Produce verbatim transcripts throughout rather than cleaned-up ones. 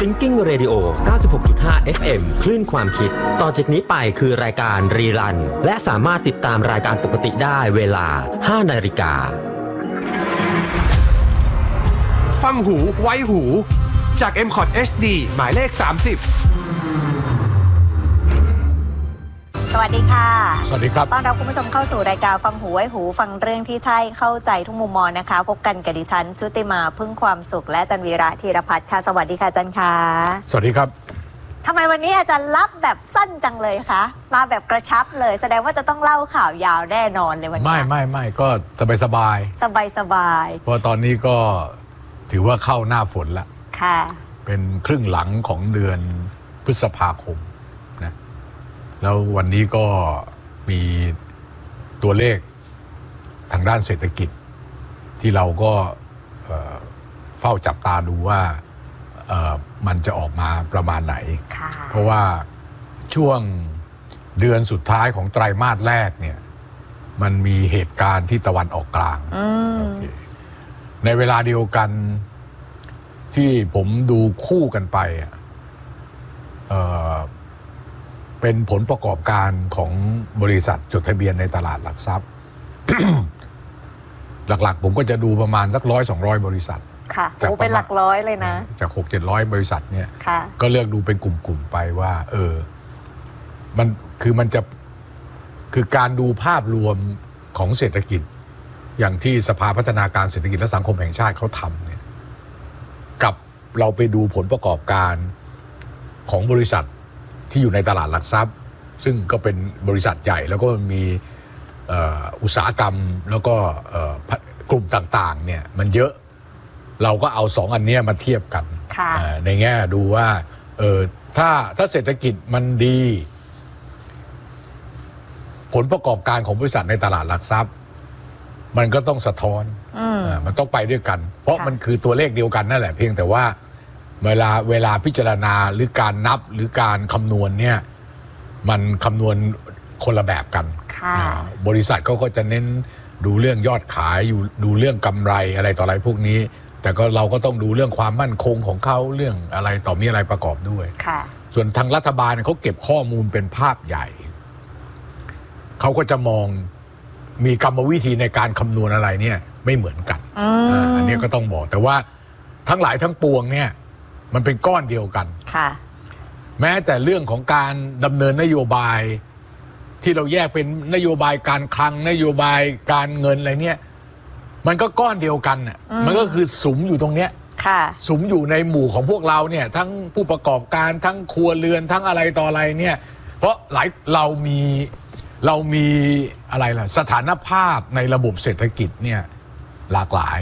Thinking Radio เก้าสิบหกจุดห้า เอฟ เอ็ม คลื่นความคิดต่อจากนี้ไปคือรายการรีรันและสามารถติดตามรายการปกติได้เวลา ห้านาฬิกาฟังหูไว้หูจาก เอ็ม คอท เอช ดี หมายเลขสามสิบสวัสดีค่ะสวัสดีครับต้อนรับคุณผู้ชมเข้าสู่รายการฟังหูไว้หูฟังเรื่องที่ใช่เข้าใจทุกมุมมองนะคะพบกันกับดิฉันชุติมาพึ่งความสุขและจันวีระธีรพัฒน์ค่ะสวัสดีค่ะจันค่ะสวัสดีครับทำไมวันนี้อาจารย์รับแบบสั้นจังเลยคะมาแบบกระชับเลยแสดงว่าจะต้องเล่าข่าวยาวแน่นอนเลยวันนี้ไม่ไม่ไม่ก็สบายสบายสบายสบายเพราะตอนนี้ก็ถือว่าเข้าหน้าฝนแล้วค่ะเป็นครึ่งหลังของเดือนพฤษภาคมนะแล้ววันนี้ก็มีตัวเลขทางด้านเศรษฐกิจที่เราก็เฝ้าจับตาดูว่ามันจะออกมาประมาณไหนเพราะว่าช่วงเดือนสุดท้ายของไตรมาสแรกเนี่ยมันมีเหตุการณ์ที่ตะวันออกกลางในเวลาเดียวกันที่ผมดูคู่กันไปเอ่อเป็นผลประกอบการของบริษัทจดทะเบียนในตลาดหลักทรัพย์ หลักๆผมก็จะดูประมาณสักร้อยสองร้อยบริษัทค่ะโอ้เป็นหลักร้อยเลยนะจากหกเจ็ดร้อยบริษัทเนี่ยก็เลือกดูเป็นกลุ่มๆไปว่าเออมันคือมันจะคือการดูภาพรวมของเศรษฐกิจอย่างที่สภาพัฒนาการเศรษฐกิจและสังคมแห่งชาติเขาทำเนี่ยกับเราไปดูผลประกอบการของบริษัทที่อยู่ในตลาดหลักทรัพย์ซึ่งก็เป็นบริษัทใหญ่แล้วก็มีอุตสาหกรรมแล้วก็กลุ่มต่างๆเนี่ยมันเยอะเราก็เอาสองอันนี้มาเทียบกันในแง่ดูว่าเออถ้าถ้าเศรษฐกิจมันดีผลประกอบการของบริษัทในตลาดหลักทรัพย์มันก็ต้องสะท้อนมันต้องไปด้วยกันเพราะมันคือตัวเลขเดียวกันนั่นแหละเพียงแต่ว่าเวลาเวลาพิจารณาหรือการนับหรือการคำนวณเนี่ยมันคำนวณคนละแบบกันบริษัทเขาก็จะเน้นดูเรื่องยอดขายอยู่ดูเรื่องกำไรอะไรต่ออะไรพวกนี้แต่ก็เราก็ต้องดูเรื่องความมั่นคงของเขาเรื่องอะไรต่อมีอะไรประกอบด้วยส่วนทางรัฐบาลเขาเก็บข้อมูลเป็นภาพใหญ่เขาก็จะมองมีกรรมวิธีในการคำนวณอะไรเนี่ยไม่เหมือนกัน อ, อันนี้ก็ต้องบอกแต่ว่าทั้งหลายทั้งปวงเนี่ยมันเป็นก้อนเดียวกันแม้แต่เรื่องของการดำเนินนโยบายที่เราแยกเป็นนโยบายการคลังนโยบายการเงินอะไรเนี่ยมันก็ก้อนเดียวกันน่ะมันก็คือสุมอยู่ตรงเนี้ยสุมอยู่ในหมู่ของพวกเราเนี่ยทั้งผู้ประกอบการทั้งครัวเรือนทั้งอะไรต่ออะไรเนี่ยเพราะหลายเรามีเรามีอะไรล่ะสถานภาพในระบบเศรษฐกิจเนี่ยหลากหลาย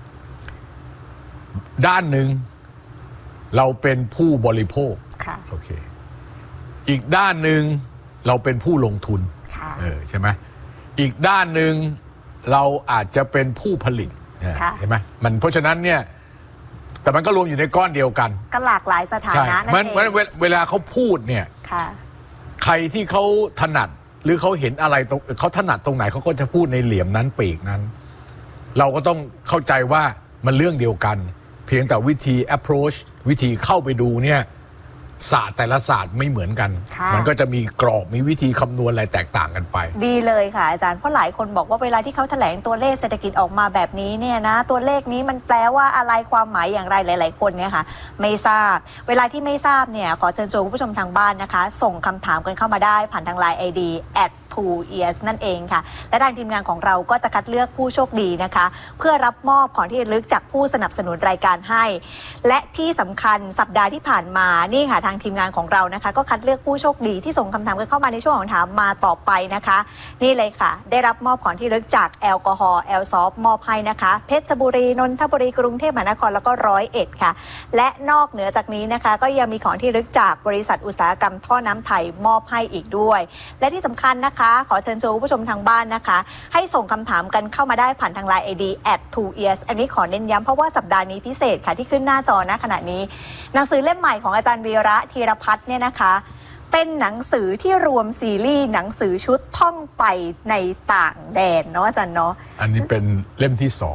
ด้านหนึ่งเราเป็นผู้บริโภคโอเคอีกด้านหนึ่งเราเป็นผู้ลงทุนเออใช่ไหมอีกด้านหนึ่งเราอาจจะเป็นผู้ผลิตใช่ไหมมันเพราะฉะนั้นเนี่ยแต่มันก็รวมอยู่ในก้อนเดียวกันก็หลากหลายสถานะนั่นเองมันเวลาเขาพูดเนี่ยใครที่เขาถนัดหรือเขาเห็นอะไรตรงเขาถนัดตรงไหนเขาก็จะพูดในเหลี่ยมนั้นปีกนั้นเราก็ต้องเข้าใจว่ามันเรื่องเดียวกันเพียงแต่วิธี approach วิธีเข้าไปดูเนี่ยศาสตร์แต่ละศาสตร์ไม่เหมือนกันมันก็จะมีกรอบมีวิธีคำนวณอะไรแตกต่างกันไปดีเลยค่ะอาจารย์เพราะหลายคนบอกว่าเวลาที่เขาแถลงตัวเลขเศรษฐกิจออกมาแบบนี้เนี่ยนะตัวเลขนี้มันแปลว่าอะไรความหมายอย่างไรหลายๆคนเนี่ยค่ะไม่ทราบเวลาที่ไม่ทราบเนี่ยขอเชิญชวนคุณผู้ชมทางบ้านนะคะส่งคำถามกันเข้ามาได้ผ่านทาง ไลน์ ไอ ดี แอท ทู อี เอส นั่นเองค่ะและทางทีมงานของเราก็จะคัดเลือกผู้โชคดีนะคะเพื่อรับมอบของที่ระลึกจากผู้สนับสนุนรายการให้และที่สำคัญสัปดาห์ที่ผ่านมานี่ค่ะทางทีมงานของเรานะคะก็คัดเลือกผู้โชคดีที่ส่งคำถามกันเข้ามาในช่วงของถามมาต่อไปนะคะนี่เลยค่ะได้รับมอบของที่ระลึกจากแอลกอฮอล์แอลซอฟมอบให้นะคะเพชรบุรีนนทบุรีกรุงเทพมหานครแล้วก็ร้อยเอ็ดค่ะและนอกเหนือจากนี้นะคะก็ยังมีของที่ระลึกจากบริษัทอุตสาหกรรมท่อน้ำไทยมอบให้อีกด้วยและที่สำคัญนะคะขอเชิญชวนผู้ชมทางบ้านนะคะให้ส่งคำถามกันเข้ามาได้ผ่านทาง ไลน์ ไอ ดี แอท ทู อี เอส อันนี้ขอเน้นย้ำเพราะว่าสัปดาห์นี้พิเศษค่ะที่ขึ้นหน้าจอณขณะนี้หนังสือเล่มใหม่ของอาจารย์วีระธีรพัฒน์เนี่ยนะคะเป็นหนังสือที่รวมซีรีส์หนังสือชุดท่องไปในต่างแดนเนาะอาจารย์เนาะอันนี้เป็นเล่มที่สอง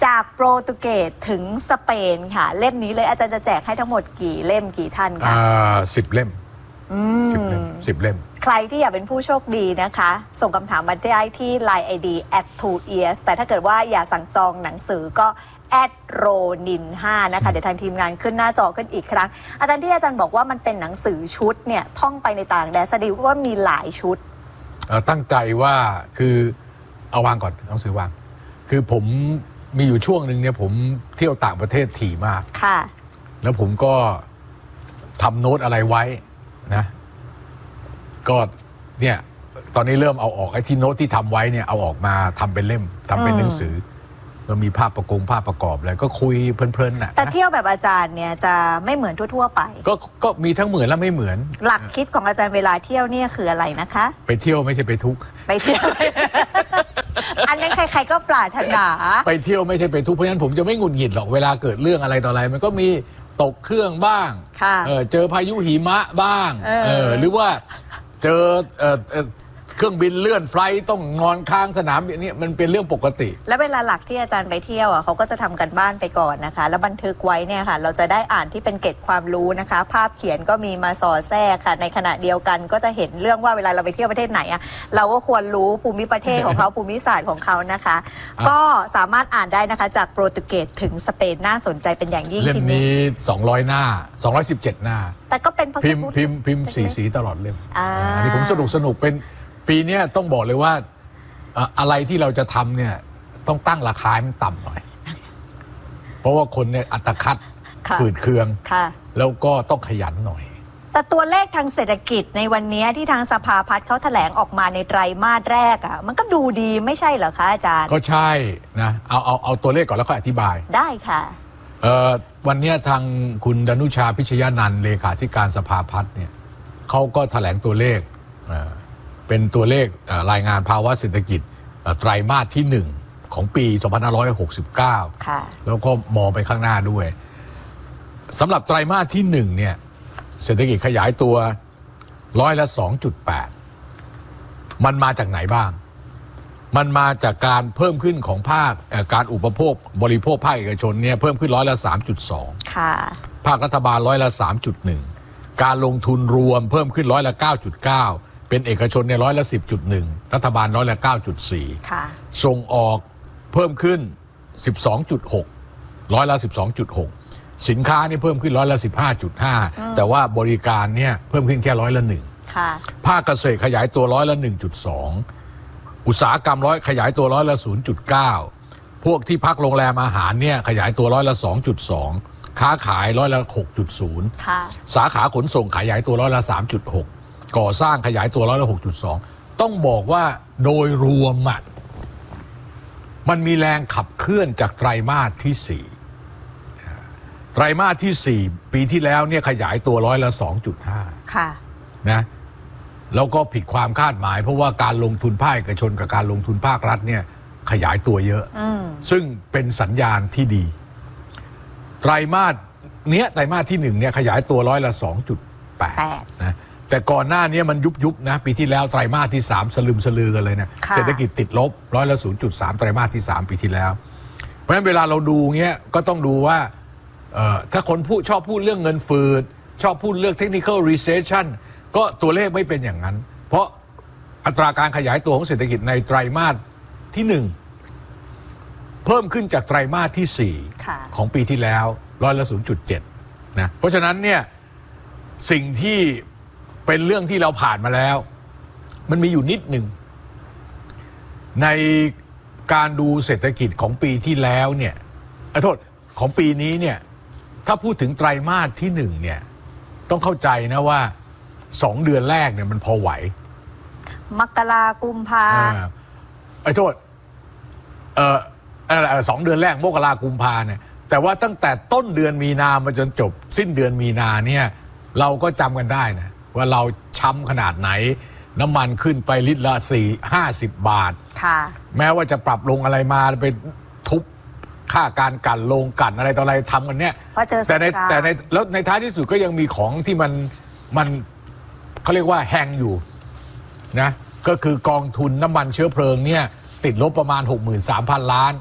จากโปรตุเกสถึงสเปนค่ะเล่มนี้เลยอาจารย์จะแจกให้ทั้งหมดกี่เล่มกี่ท่านคะสิบเล่มสิบเล่มสิบเล่มใครที่อยากเป็นผู้โชคดีนะคะส่งคำถามมาได้ที่ ไลน์ ไอ ดี แอท ทู อี เอส แต่ถ้าเกิดว่าอยากสั่งจองหนังสือก็แอดโรนินห้านะคะเดี๋ยวทางทีมงานขึ้นหน้าจอขึ้นอีกครั้งอาจารย์ที่อาจารย์บอกว่ามันเป็นหนังสือชุดเนี่ยท่องไปในต่างแดนแสดงว่ามีหลายชุดตั้งใจว่าคือเอาวางก่อนหนังสือวางคือผมมีอยู่ช่วงหนึ่งเนี่ยผมเที่ยวต่างประเทศถี่มากค่ะแล้วผมก็ทำโน้ตอะไรไว้นะก็เนี่ยตอนนี้เริ่มเอาออกไอ้ที่โน้ตที่ทำไว้เนี่ยเอาออกมาทำเป็นเล่มทำเป็นหนังสือแล้วมีภาพประกงภาพประกอบอะไรก็คุยเพลินๆน่ะแต่เที่ยวแบบอาจารย์เนี่ยจะไม่เหมือนทั่วๆไปก็ก็มีทั้งเหมือนและไม่เหมือนหลักคิดของอาจารย์เวลาเที่ยวเนี่ยคืออะไรนะคะไปเที่ยวไม่ใช่ไปทุกข์ไปเที่ยว อันนั้นใครๆก็ปรารถนาไปเที่ยวไม่ใช่ไปทุกข์เพราะฉะนั้นผมจะไม่หงุดหงิดหรอกเวลาเกิดเรื่องอะไรต่ออะไรมันก็มีตกเครื่องบ้างเออเจอพายุหิมะบ้างเออหรือว่าเจอเออเครื่องบินเลื่อนไฟล์ต้องนอนค้างสนามนี้มันเป็นเรื่องปกติแล้วเวลาหลักที่อาจารย์ไปเที่ยวอ่ะเขาก็จะทำกันบ้านไปก่อนนะคะแล้วบันทึกไว้เนี่ยค่ะเราจะได้อ่านที่เป็นเกร็ดความรู้นะคะภาพเขียนก็มีมาสอดแทรกค่ะในขณะเดียวกันก็จะเห็นเรื่องว่าเวลาเราไปเที่ยวประเทศไหนอ่ะเราก็ควรรู้ภูมิประเทศของเขา ภูมิศาสตร์ของเขานะคะก็สามารถอ่านได้นะคะจากโปรตุเกสถึงสเปนน่าสนใจเป็นอย่างยิ่งเล่มนี้สองร้อยหน้าสองร้อยสิบเจ็ดหน้าแต่ก็เป็นพิมพ์พิมพ์พิมพ์สีสีตลอดเล่มอันนี้ผมสนุกสนุกเป็นปีนี้ต้องบอกเลยว่าอะไรที่เราจะทำเนี่ยต้องตั้งราคาให้มันต่ำหน่อยเพราะว่าคนเนี่ยอัตคัดฝืดเคืองแล้วก็ต้องขยันหน่อยแต่ตัวเลขทางเศรษฐกิจในวันนี้ที่ทางสภาพัฒน์เขาแถลงออกมาในไตรมาสแรกอ่ะมันก็ดูดีไม่ใช่เหรอคะอาจารย์ก็ใช่นะเอาเอาเอาตัวเลขก่อนแล้วก็อธิบายได้ค่ะเอ่อวันนี้ทางคุณดนุชาพิชยานันท์เลขาธิการสภาพัฒน์เนี่ยเขาก็แถลงตัวเลขเป็นตัวเลขรายงานภาวะเศรษฐกิจไตรมาสที่หนึ่งของปีสองพันห้าร้อยหกสิบเก้าแล้วก็มองไปข้างหน้าด้วยสำหรับไตรมาสที่หนึ่งเนี่ยเศรษฐกิจขยายตัวร้อยละ สองจุดแปด มันมาจากไหนบ้างมันมาจากการเพิ่มขึ้นของภาคการอุปโภคบริโภคภาคเอกชนเนี่ยเพิ่มขึ้นร้อยละ สามจุดสองค่ะภาครัฐบาลร้อยละ สามจุดหนึ่ง การลงทุนรวมเพิ่มขึ้นร้อยละ เก้าจุดเก้าเป็นเอกชนในร้อยละ สิบจุดหนึ่ง รัฐบาลร้อยละ เก้าจุดสี่ค่ะส่งออกเพิ่มขึ้น สิบสองจุดหก ร้อยละ สิบสองจุดหก สินค้านี่เพิ่มขึ้นร้อยละ สิบห้าจุดห้า แต่ว่าบริการเนี่ยเพิ่มขึ้นแค่ร้อยละหนึ่งภาคเกษตรขยายตัวร้อยละ หนึ่งจุดสอง อุตสาหกรรมร้อยขยายตัวร้อยละ ศูนย์จุดเก้า พวกที่พักโรงแรมอาหารเนี่ยขยายตัวร้อยละ สองจุดสอง ค้าขายร้อยละ หกจุดศูนย์ สาขาขนส่งขยายตัวร้อยละ สามจุดหกก่อสร้างขยายตัวร้อยละ หกจุดสอง ต้องบอกว่าโดยรวมอ่ะมันมีแรงขับเคลื่อนจากไตรมาสที่สี่ไตรมาสที่สี่ปีที่แล้วเนี่ยขยายตัวร้อยละ สองจุดห้าค่ะนะแล้วก็ผิดความคาดหมายเพราะว่าการลงทุนภาคเอกชนกับการลงทุนภาครัฐเนี่ยขยายตัวเยอะซึ่งเป็นสัญญาณที่ดีไตรมาสเนี้ยไตรมาสที่หนึ่งเนี่ยขยายตัวร้อยละ สองจุดแปด นะแต่ก่อนหน้านี้มันยุบยุบนะปีที่แล้วไตรมาสที่สามสลึมสลือกันเลยนะเศรษฐกิจติดลบร้อยละ ศูนย์จุดสาม ไตรมาสที่สามปีที่แล้วเพราะฉะนั้นเวลาเราดูเงี้ยก็ต้องดูว่าถ้าคนพูดชอบพูดเรื่องเงินฝืดชอบพูดเรื่อง technical recession ก็ตัวเลขไม่เป็นอย่างนั้นเพราะอัตราการขยายตัวของเศรษฐกิจในไตรมาสที่หนึ่งเพิ่มขึ้นจากไตรมาสที่สี่ของปีที่แล้วร้อยละ ศูนย์จุดเจ็ด นะเพราะฉะนั้นเนี่ยสิ่งที่เป็นเรื่องที่เราผ่านมาแล้วมันมีอยู่นิดหนึ่งในการดูเศรษฐกิจของปีที่แล้วเนี่ยขอโทษของปีนี้เนี่ยถ้าพูดถึงไตรมาสที่หนึ่งเนี่ยต้องเข้าใจนะว่าสองเดือนแรกเนี่ยมันพอไหวมกรากุมภาไอ้โทษเออสองเดือนแรกมกรากุมภาเนี่ยแต่ว่าตั้งแต่ต้นเดือนมีนามาจนจบสิ้นเดือนมีนาเนี่ยเราก็จำกันได้นะว่าเราช้ำขนาดไหนน้ำมันขึ้นไปลิตรละสี่ห้าสิบบาทค่ะแม้ว่าจะปรับลงอะไรมาไปทุบค่าการกันลงกันอะไรต่ออะไรทำกันเนี่ยแต่ในแต่ในแล้วในท้ายที่สุดก็ยังมีของที่มันมันเขาเรียกว่าแฮงอยู่นะก็คือกองทุนน้ำมันเชื้อเพลิงเนี่ยติดลบประมาณ หกหมื่นสามพัน ล้าน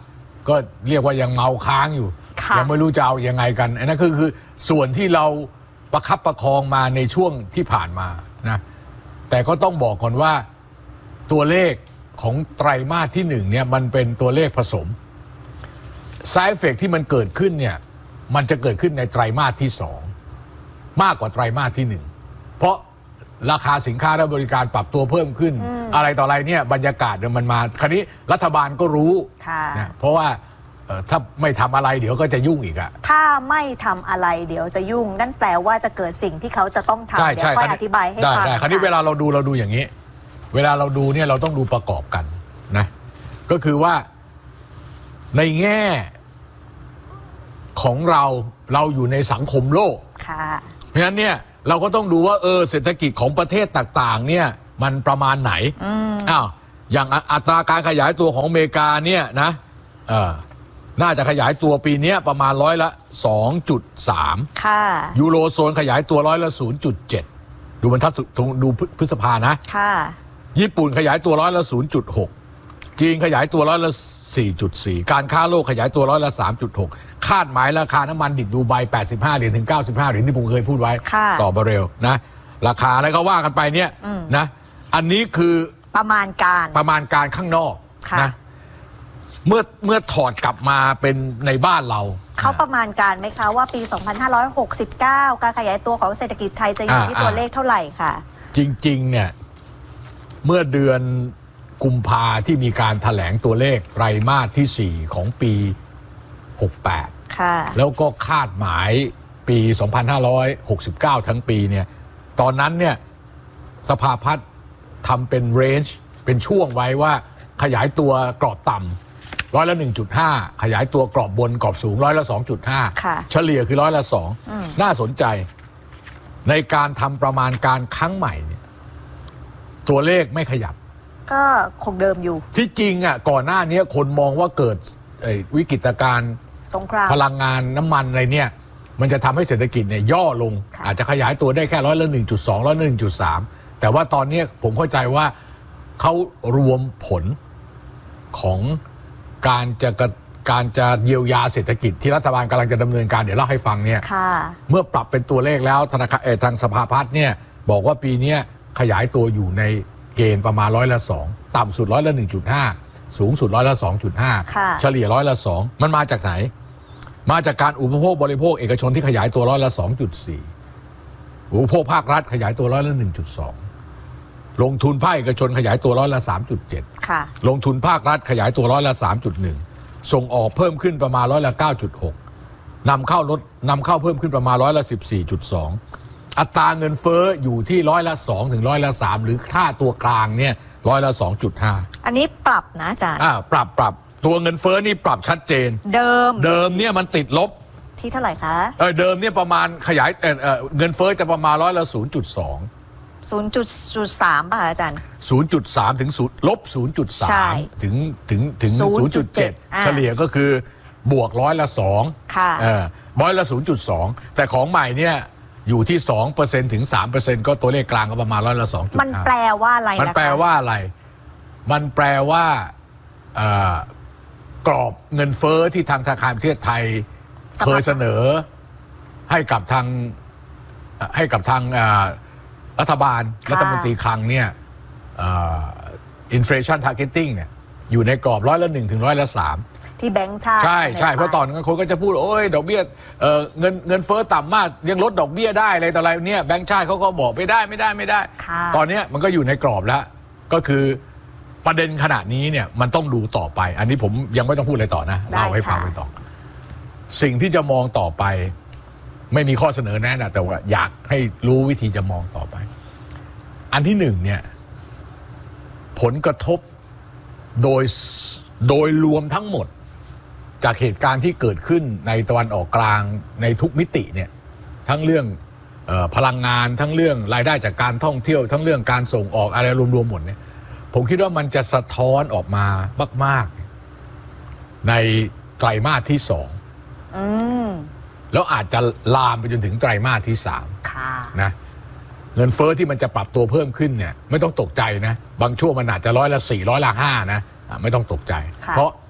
ก็เรียกว่ายังเมาค้างอยู่ยังไม่รู้จะเอายังไงกันอันนั้นคือคือส่วนที่เราประคับประคองมาในช่วงที่ผ่านมานะแต่ก็ต้องบอกก่อนว่าตัวเลขของไตรมาสที่หนึ่งเนี่ยมันเป็นตัวเลขผสม side effect ที่มันเกิดขึ้นเนี่ยมันจะเกิดขึ้นในไตรมาสที่สองมากกว่าไตรมาสที่หนึ่งเพราะราคาสินค้าและบริการปรับตัวเพิ่มขึ้น อ, อะไรต่ออะไรเนี่ยบรรยากาศเนี่ยมันมาคราวนี้รัฐบาลก็รู้นะเพราะว่าถ้าไม่ทำอะไรเดี๋ยวก็จะยุ่งอีกอะถ้าไม่ทำอะไรเดี๋ยวจะยุ่งนั่นแปลว่าจะเกิดสิ่งที่เขาจะต้องทำเดี๋ยวค่อยอธิบายให้ฟังได้คราวนี้เวลาเราดูเราดูอย่างนี้เวลาเราดูเนี่ยเราต้องดูประกอบกันนะก็คือว่าในแง่ของเราเราอยู่ในสังคมโลกเพราะฉะนั้นเนี่ยเราก็ต้องดูว่าเออเศรษฐกิจของประเทศต่างๆเนี่ยมันประมาณไหนอ้าวอย่างอัตราการขยายตัวของอเมริกาเนี่ยนะเออน่าจะขยายตัวปีนี้ประมาณร้อยละ สองจุดสาม ค่ะยูโรโซนขยายตัวร้อยละ ศูนย์จุดเจ็ด ดูบรรทัดดูพฤษภานะค่ะญี่ปุ่นขยายตัวร้อยละ ศูนย์จุดหก จีนขยายตัวร้อยละ สี่จุดสี่ การค้าโลกขยายตัวร้อยละ สามจุดหก คาดหมายราคาน้ำมันดิบดูไบแปดสิบห้าเหรียญถึงเก้าสิบห้าเหรียญที่ผมเคยพูดไว้ต่อบาร์เรลนะราคาอะไรก็ว่ากันไปเนี่ยนะอันนี้คือประมาณการประมาณการข้างนอกนะเมื่อเมื่อถอดกลับมาเป็นในบ้านเราเขาประมาณการไหมคะว่าปี สองพันห้าร้อยหกสิบเก้า การขยายตัวของเศรษฐกิจไทยจะอยู่ที่ตัวเลขเท่าไหร่ค่ะจริงๆเนี่ยเมื่อเดือนกุมภาที่มีการแถลงตัวเลขไตรมาสที่สี่ของปีหกสิบแปดค่ะแล้วก็คาดหมายปี สองพันห้าร้อยหกสิบเก้า ทั้งปีเนี่ยตอนนั้นเนี่ยสภาพัฒน์ทำเป็นเรนจ์เป็นช่วงไว้ว่าขยายตัวกรอบต่ำร้อยละ หนึ่งจุดห้า ขยายตัวกรอบบนกรอบสูงร้อยละ สองจุดห้า เฉลี่ยคือร้อยละสองน่าสนใจในการทำประมาณการครั้งใหม่เนี่ยตัวเลขไม่ขยับก็คงเดิมอยู่ที่จริงอ่ะก่อนหน้านี้คนมองว่าเกิดวิกฤตการณ์สงครามพลังงานน้ำมันอะไรเนี่ยมันจะทำให้เศรษฐกิจเนี่ยย่อลงอาจจะขยายตัวได้แค่ร้อยละ หนึ่งจุดสอง ร้อยละ หนึ่งจุดสาม แต่ว่าตอนนี้ผมเข้าใจว่าเขารวมผลของการจะการจะเยียวยาเศรษฐกิจที่รัฐบาลกำลังจะดำเนินการเดี๋ยวเล่าให้ฟังเนี่ยเมื่อปรับเป็นตัวเลขแล้วธนาคารทางสภาพัฒน์เนี่ยบอกว่าปีนี้ขยายตัวอยู่ในเกณฑ์ประมาณร้อยละสองต่ำสุดร้อยละ หนึ่งจุดห้า สูงสุดร้อยละ สองจุดห้า เฉลี่ยร้อยละสองมันมาจากไหนมาจากการอุปโภคบริโภคเอกชนที่ขยายตัวร้อยละ สองจุดสี่ อุปโภคภาครัฐขยายตัวร้อยละ หนึ่งจุดสอง ลงทุนภาคเอกชนขยายตัวร้อยละ สามจุดเจ็ด ลงทุนภาครัฐขยายตัวร้อยละ สามจุดหนึ่ง ส่งออกเพิ่มขึ้นประมาณร้อยละ เก้าจุดหก นำเข้าลดนำเข้าเพิ่มขึ้นประมาณร้อยละ สิบสี่จุดสอง อัตราเงินเฟ้ออยู่ที่ร้อยละสองถึงร้อยละสามหรือค่าตัวกลางเนี่ยร้อยละ สองจุดห้าอันนี้ปรับนะอาจารย์อ่าปรับปรับตัวเงินเฟ้อนี่ปรับชัดเจนเดิมเดิมเนี่ยมันติดลบที่เท่าไหร่คะเออเดิมเนี่ยประมาณขยายเออเออเงินเฟ้อจะประมาณร้อยละ ศูนย์จุดสองศูนย์จุดสาม ป่ะอาจารย์ศูนย์จุดสาม ถึงลบ ศูนย์จุดสาม ถึงถึงถึง ศูนย์จุดเจ็ด เฉลี่ยก็คือบวกร้อยละสองค่ะเออร้อยละ ศูนย์จุดสอง แต่ของใหม่เนี่ยอยู่ที่ สองเปอร์เซ็นต์ ถึง สามเปอร์เซ็นต์ ก็ตัวเลขกลางก็ประมาณร้อยละ สองจุดห้ามันแปลว่าอะไรมันแปลว่าอะไรมันแปลว่ากรอบเงินเฟ้อที่ทางธนาคารประเทศไทยเคยเสนอให้กับทางให้กับทางรัฐบาลรัฐมนตรีคลังเนี่ยอินเฟลชันทาร์เก็ตติ้งเนี่ยอยู่ในกรอบร้อยละหนึ่งถึงร้อยละสามที่แบงก์ชาติใช่ใช่เพราะตอนนั้นคนก็จะพูดโอ้ยดอกเบี้ยเอ่อเงินเงินเฟ้อต่ำมากยังลดดอกเบี้ยได้อะไรต่ออะไรเนี่ยแบงก์ชาติเขาก็บอกไม่ได้ไม่ได้ไม่ได้ตอนนี้มันก็อยู่ในกรอบแล้วก็คือประเด็นขณะนี้เนี่ยมันต้องดูต่อไปอันนี้ผมยังไม่ต้องพูดอะไรต่อนะเล่าให้ฟังไปต่อสิ่งที่จะมองต่อไปไม่มีข้อเสนอแนะนะแต่ว่าอยากให้รู้วิธีจะมองต่อไปอันที่หนึ่งเนี่ยผลกระทบโดยโดยรวมทั้งหมดจากเหตุการณ์ที่เกิดขึ้นในตะวันออกกลางในทุกมิติเนี่ยทั้งเรื่องเอ่อพลังงานทั้งเรื่องรายได้จากการท่องเที่ยวทั้งเรื่องการส่งออกอะไรรวมๆหมดเนี่ยผมคิดว่ามันจะสะท้อนออกมามากๆในไตรมาสที่สองแล้วอาจจะลามไปจนถึงไตรมาสที่สามนะเงินเฟ้อที่มันจะปรับตัวเพิ่มขึ้นเนี่ยไม่ต้องตกใจนะบางช่วงมันอาจจะร้อยละสี่ร้อยละห้านะไม่ต้องตกใจเพราะ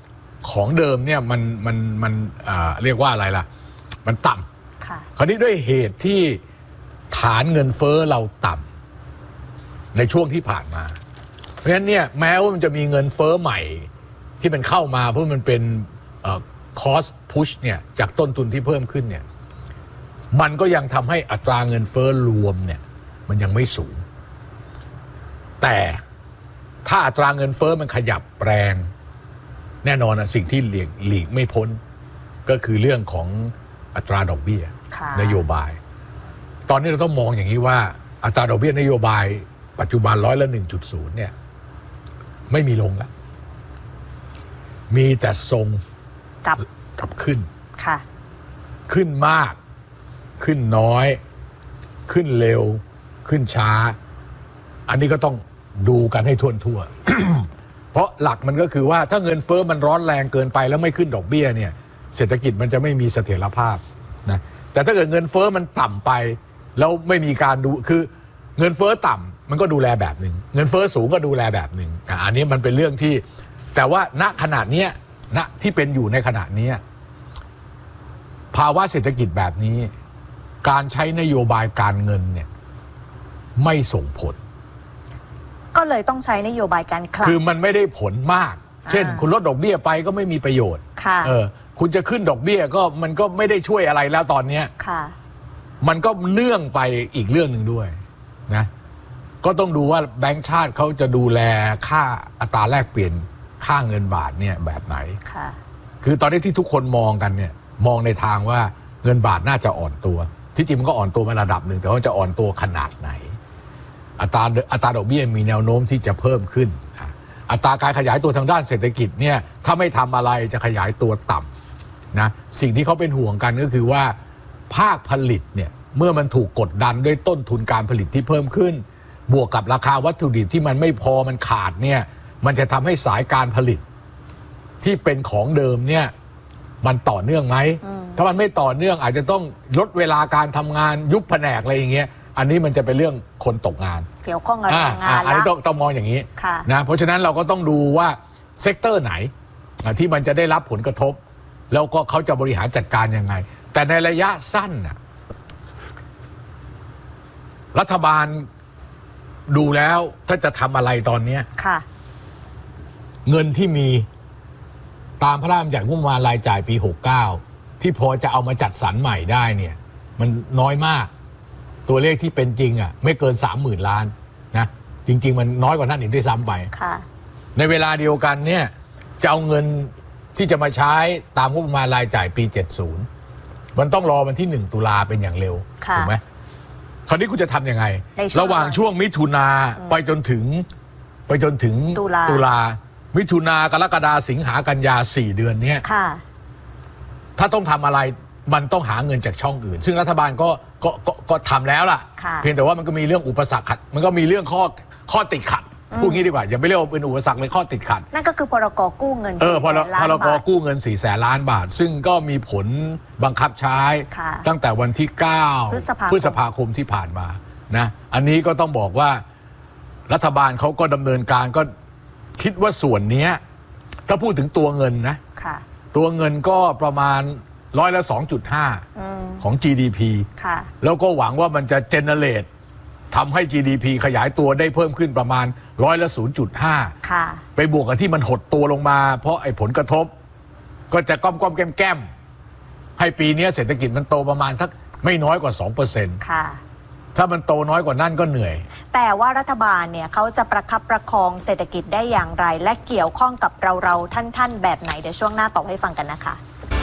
ของเดิมเนี่ยมันมันมันเรียกว่าอะไรล่ะมันต่ำคราวนี้ด้วยเหตุที่ฐานเงินเฟ้อเราต่ำในช่วงที่ผ่านมาเพราะฉะนั้นเนี่ยแม้ว่ามันจะมีเงินเฟ้อใหม่ที่มันเข้ามาเพราะมันเป็นคอสพุชเนี่ยจากต้นทุนที่เพิ่มขึ้นเนี่ยมันก็ยังทำให้อัตราเงินเฟ้อรวมเนี่ยมันยังไม่สูงแต่ถ้าอัตราเงินเฟ้อมันขยับแรงแน่นอนนะสิ่งที่หลีกหลีกไม่พ้นก็คือเรื่องของอัตราดอกเบี้ยนโยบายตอนนี้เราต้องมองอย่างนี้ว่าอัตราดอกเบี้ยนโยบายปัจจุบันร้อยละหนึ่งจุดศูนย์เนี่ยไม่มีลงแล้วมีแต่ทรงกับกับขึ้นค่ะขึ้นมากขึ้นน้อยขึ้นเร็วขึ้นช้าอันนี้ก็ต้องดูกันให้ทั่วทั่ว เพราะหลักมันก็คือว่าถ้าเงินเฟ้อมันร้อนแรงเกินไปแล้วไม่ขึ้นดอกเบี้ยเนี่ยเศรษฐกิจมันจะไม่มีเสถียรภาพนะแต่ถ้าเกิดเงินเฟ้อมันต่ำไปแล้วไม่มีการดูคือเงินเฟ้อต่ำมันก็ดูแลแบบหนึ่งเงินเฟ้อสูงก็ดูแลแบบหนึ่งอันนี้มันเป็นเรื่องที่แต่ว่าณขณะนี้ณที่เป็นอยู่ในขณะนี้ภาวะเศรษฐกิจแบบนี้การใช้นโยบายการเงินเนี่ยไม่ส่งผลก็เลยต้องใช้นโยบายการคลังคือมันไม่ได้ผลมากเช่นคุณลดดอกเบี้ยไปก็ไม่มีประโยชน์เออคุณจะขึ้นดอกเบี้ยก็มันก็ไม่ได้ช่วยอะไรแล้วตอนนี้มันก็เนื่องไปอีกเรื่องหนึ่งด้วยนะก็ต้องดูว่าแบงก์ชาติเขาจะดูแลค่าอัตราแลกเปลี่ยนค่าเงินบาทเนี่ยแบบไหนคือตอนนี้ที่ทุกคนมองกันเนี่ยมองในทางว่าเงินบาทน่าจะอ่อนตัวที่จริงมันก็อ่อนตัวมาระดับหนึ่งแต่ว่าจะอ่อนตัวขนาดไหนอัตราอัตราดอกเบี้ยมีแนวโน้มที่จะเพิ่มขึ้นอัตราการขยายตัวทางด้านเศรษฐกิจเนี่ยถ้าไม่ทำอะไรจะขยายตัวต่ำนะสิ่งที่เขาเป็นห่วงกันก็คือว่าภาคผลิตเนี่ยเมื่อมันถูกกดดันด้วยต้นทุนการผลิตที่เพิ่มขึ้นบวกกับราคาวัตถุดิบที่มันไม่พอมันขาดเนี่ยมันจะทำให้สายการผลิตที่เป็นของเดิมเนี่ยมันต่อเนื่องไหมถ้ามันไม่ต่อเนื่องอาจจะต้องลดเวลาการทำงานยุบแผนกอะไรอย่างเงี้ยอันนี้มันจะเป็นเรื่องคนตกงานเกี่ยวข้องกับแรงงานอันนี้ต้องต้องมองอย่างนี้นะเพราะฉะนั้นเราก็ต้องดูว่าเซกเตอร์ไหนที่มันจะได้รับผลกระทบแล้วก็เขาจะบริหารจัดการยังไงแต่ในระยะสั้นน่ะรัฐบาลดูแล้วถ้าจะทำอะไรตอนนี้เงินที่มีตามพระราชบัญญัติงบประมาณรายจ่ายปีหกสิบเก้าที่พอจะเอามาจัดสรรใหม่ได้เนี่ยมันน้อยมากตัวเลขที่เป็นจริงอ่ะไม่เกิน สามหมื่น ล้านนะจริงๆมันน้อยกว่านั้นอีกด้วยซ้ำไปในเวลาเดียวกันเนี่ยจะเอาเงินที่จะมาใช้ตามงบประมาณรายจ่ายปีเจ็ดสิบมันต้องรอวันที่หนึ่งตุลาเป็นอย่างเร็วถูกไหมคราวนี้คุณจะทำยังไงระหว่างช่วงมิถุนาไปจนถึงไปจนถึงตุลามิถุนากรกฎาสิงหากันยาสี่เดือนเนี้ยถ้าต้องทำอะไรมันต้องหาเงินจากช่องอื่นซึ่งรัฐบาลก็ก็ก็ก็ทำแล้วล่ะเพียงแต่ว่ามันก็มีเรื่องอุปสรรคขัดมันก็มีเรื่องข้อข้อติดขัดพูดงี้ดีกว่าอย่าไปเรียกว่าเป็นอุปสรรคเลยข้อติดขัดนั่นก็คือพรกกู้เงินเออพรพรกกู้เงินสี่แสนล้านบาทซึ่งก็มีผลบังคับใช้ตั้งแต่วันที่เก้าพฤษภาคมที่ผ่านมานะอันนี้ก็ต้องบอกว่ารัฐบาลเขาก็ดำเนินการก็คิดว่าส่วนนี้ถ้าพูดถึงตัวเงินนะตัวเงินก็ประมาณร้อยละ สองจุดห้า ของ จี ดี พี แล้วก็หวังว่ามันจะเจเนเรตทำให้ จี ดี พี ขยายตัวได้เพิ่มขึ้นประมาณร้อยละ ศูนย์จุดห้า ไปบวกกับที่มันหดตัวลงมาเพราะไอ้ผลกระทบก็จะก้อมก้อมแก้มแก้มให้ปีนี้เศรษฐกิจมันโตประมาณสักไม่น้อยกว่า สองเปอร์เซ็นต์ ค่ะถ้ามันโตน้อยกว่านั่นก็เหนื่อยแต่ว่ารัฐบาลเนี่ยเขาจะประคับประคองเศรษฐกิจได้อย่างไรและเกี่ยวข้องกับเราเราท่านๆแบบไหนเดี๋ยวช่วงหน้าตอบให้ฟังกันนะคะ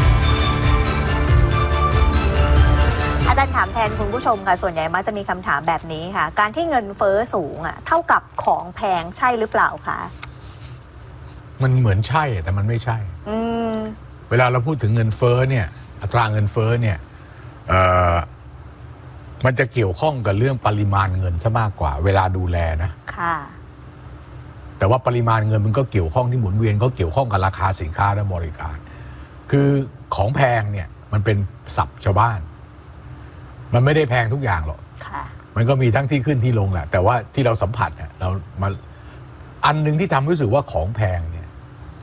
อาจารย์ถามแทนคุณผู้ชมค่ะส่วนใหญ่มักจะมีคำถามแบบนี้ค่ะการที่เงินเฟ้อสูงอ่ะเท่ากับของแพงใช่หรือเปล่าคะมันเหมือนใช่แต่มันไม่ใช่อืมเวลาเราพูดถึงเงินเฟ้อเนี่ยอัตราเงินเฟ้อเนี่ยเอ่อมันจะเกี่ยวข้องกับเรื่องปริมาณเงินซะมากกว่าเวลาดูแลนะค่ะแต่ว่าปริมาณเงินมันก็เกี่ยวข้องที่หมุนเวียนก็เกี่ยวข้องกับราคาสินค้าและบริการคือของแพงเนี่ยมันเป็นศัพท์ชาวบ้านมันไม่ได้แพงทุกอย่างหรอกมันก็มีทั้งที่ขึ้นที่ลงแหละแต่ว่าที่เราสัมผัสเนี่ยเรามาอันนึงที่ทำรู้สึกว่าของแพงเนี่ย